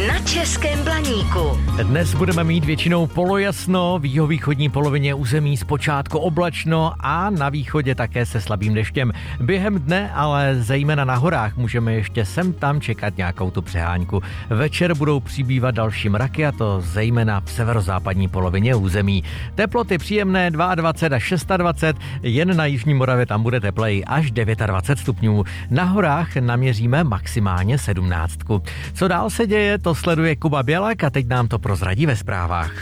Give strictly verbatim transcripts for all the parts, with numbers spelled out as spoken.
na Českém Blaníku. Dnes budeme mít většinou polojasno, v jihovýchodní polovině území zpočátku oblačno a na východě také se slabým deštěm. Během dne, ale zejména na horách, můžeme ještě sem tam čekat nějakou tu přeháňku. Večer budou přibývat další mraky, a to zejména v severozápadní polovině území. Teploty příjemné dvacet dva až dvacet šest, jen na jižní Moravě tam bude tepleji až dvacet devět stupňů. Na horách naměříme maximálně sedmnáctku. Co dál se děje, to sleduje Kuba Bělak a teď nám to prozradí ve zprávách.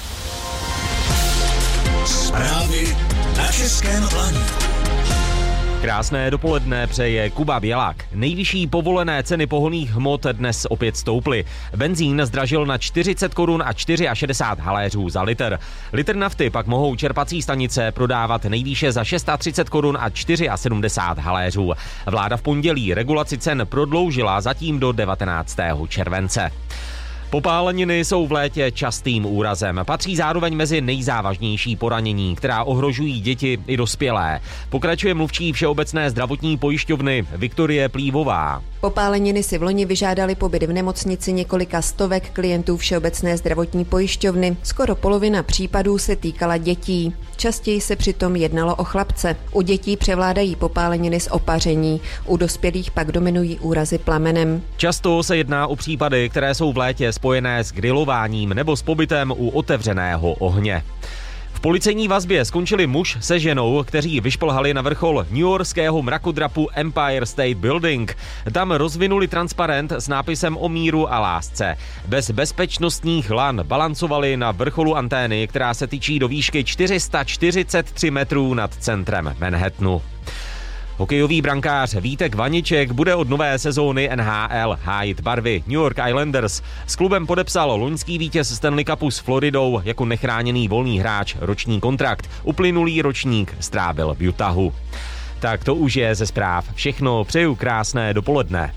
Zprávy na Českém Blaníku. Krásné dopoledne přeje Kuba Bělák. Nejvyšší povolené ceny pohonných hmot dnes opět stouply. Benzín zdražil na čtyřicet korun a šedesát čtyři haléřů za litr. Litr nafty pak mohou čerpací stanice prodávat nejvýše za třicet šest korun a sedmdesát čtyři haléřů. Vláda v pondělí regulaci cen prodloužila zatím do devatenáctého července. Popáleniny jsou v létě častým úrazem. Patří zároveň mezi nejzávažnější poranění, která ohrožují děti i dospělé. Pokračuje mluvčí Všeobecné zdravotní pojišťovny Viktorie Plívová. Popáleniny si v loni vyžádali pobyt v nemocnici několika stovek klientů Všeobecné zdravotní pojišťovny. Skoro polovina případů se týkala dětí. Častěji se přitom jednalo o chlapce. U dětí převládají popáleniny z opaření, u dospělých pak dominují úrazy plamenem. Často se jedná o případy, které jsou v létě spojené s grilováním nebo s pobytem u otevřeného ohně. V policejní vazbě skončili muž se ženou, kteří vyšplhali na vrchol newyorského mrakodrapu Empire State Building. Tam rozvinuli transparent s nápisem o míru a lásce. Bez bezpečnostních lan balancovali na vrcholu antény, která se tyčí do výšky čtyři sta čtyřicet tři metrů nad centrem Manhattanu. Hokejový brankář Vítek Vaniček bude od nové sezóny N H L hájit barvy New York Islanders. S klubem podepsal loňský vítěz Stanley Cupu s Floridou jako nechráněný volný hráč roční kontrakt. Uplynulý ročník strávil v Utahu. Tak to už je ze zpráv všechno. Přeju krásné dopoledne.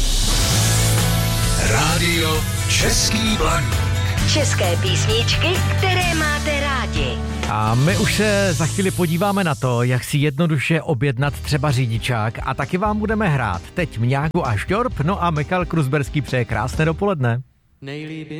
Rádio Český Blaník. České písničky, které máte rádi. A my už se za chvíli podíváme na to, jak si jednoduše objednat třeba řidičák, a taky vám budeme hrát teď Mňáku a Šťorb, no a Michal Kruzberský přeje krásné dopoledne.